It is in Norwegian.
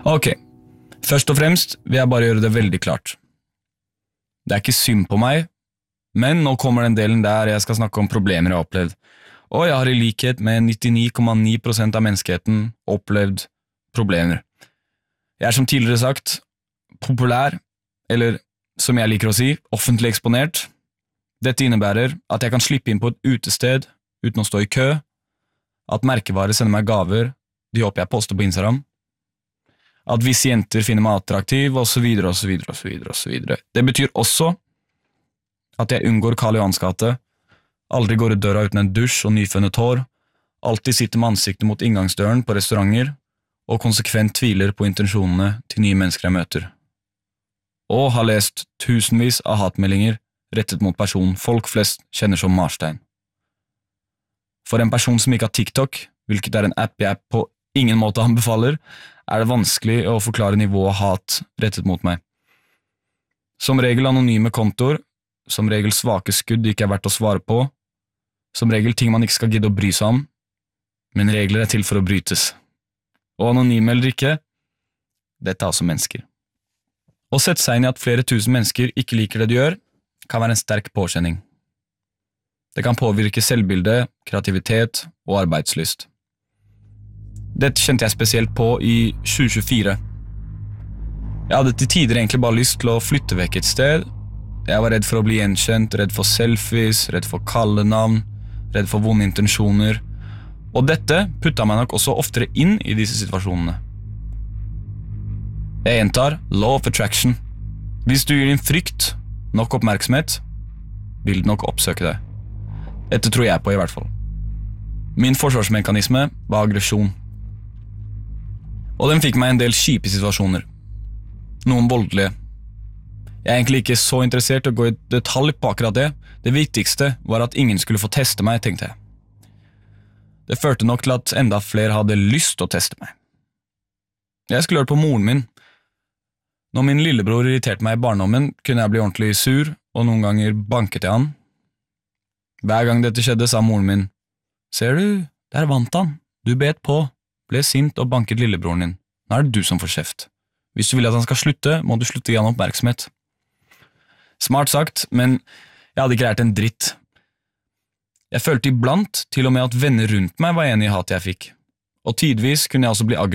Ok, først og fremst vil jeg bare gjøre det veldig klart. Det ikke synd på meg, men nå kommer den delen der jeg skal snakke om problemer jeg har opplevd. Og jeg har i likhet med 99,9% av menneskeheten opplevd problemer. Jeg som tidligere sagt, populær, eller som jeg liker å si, offentlig eksponert. Dette innebærer at jeg kan slippe inn på et utested uten å stå i kø, at merkevarer sender meg gaver, de håper jeg poster på Instagram, at visse jenter finner meg attraktiv, og så videre, og så videre, og så videre, og så videre. Det betyr også at jeg unngår Karl Johans gate, aldri går ut døra uten en dusj og nyfunnet hår, alltid sitter med ansiktet mot inngangsdøren på restauranter, og konsekvent tviler på intensjonene til nye mennesker jeg møter. Og har lest tusenvis av hatmeldinger rettet mot personen folk flest kjenner som Marstein. For en person som ikke har TikTok, hvilket en app jeg på ingen måte anbefaler, det vanskelig å forklare nivået av hat rettet mot meg. Som regel anonyme kontoer, som regel svake skudd ikke verdt å svare på, som regel ting man ikke skal gidde å bry seg om, men regler til for å brytes. Og anonyme eller ikke, dette også mennesker. Å sette seg inn i at flere tusen mennesker ikke liker det de gjør, kan være en sterk påkjenning. Det kan påvirke selvbilde, kreativitet og arbeidslyst. Dette kjente jeg spesielt på i 2024. Jeg hadde til tider egentlig bare lyst til å flytte vekk et sted. Jeg var redd for å bli gjenkjent, redd for selfies, redd for kallenavn, redd for vonde intensjoner. Og dette puttet meg nok også oftere inn i disse situasjonene. Jeg gjentar law of attraction. Hvis du gir din frykt nok oppmerksomhet, vil den nok oppsøke deg. Dette tror jeg på i hvert fall. Min forsvarsmekanisme var aggresjon. Og den fikk meg en del kjipe situasjoner. Noen voldelige. Jeg egentlig ikke så interessert i å gå i detalj på akkurat det. Det viktigste var at ingen skulle få teste meg, tenkte jeg. Det førte nok til at enda flere hadde lyst til å teste meg. Jeg skulle høre på moren min. Når min lillebror irriterte meg i barndommen, kunne jeg bli ordentlig sur, og noen ganger banket jeg han. Hver gang dette skjedde, sa moren min, «Ser du, der vant han. Du bet på, ble sint og banket lillebroren din. Nå det du som får kjeft. Hvis du vil at han skal slutte, må du slutte å gi han oppmerksomhet.» Smart sagt, men jeg hadde ikke lært en dritt. Jeg følte iblant til og med at venner rundt meg var enige i hatet jeg fikk, og tidvis kunne jeg også bli aggressiv.